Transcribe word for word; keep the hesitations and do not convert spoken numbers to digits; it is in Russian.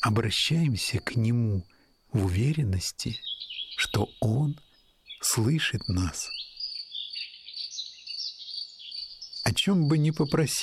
обращаемся к Нему в уверенности, что Он слышит нас. О чем бы ни попросили,